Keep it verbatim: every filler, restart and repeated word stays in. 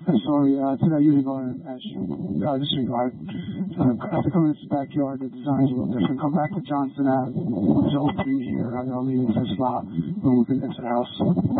sorry, uh, today years ago, uh, uh, this week, I uh, after coming in this backyard, the design's a little different. Come back to Johnson Ave. There's an opening here. I'll leave it for a slot when we can enter the house.